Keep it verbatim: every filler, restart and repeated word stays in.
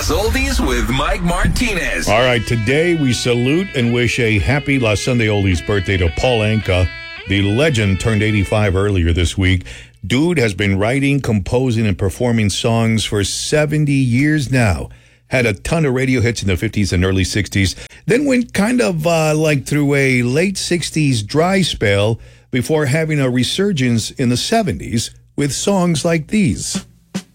Los Oldies with Mike Martinez. All right, today we salute and wish a happy Los Sunday Oldies birthday to Paul Anka. The legend turned eighty-five earlier this week. Dude has been writing, composing, and performing songs for seventy years now. Had a ton of radio hits in the fifties and early sixties. Then went kind of uh, like through a late sixties dry spell before having a resurgence in the seventies with songs like these.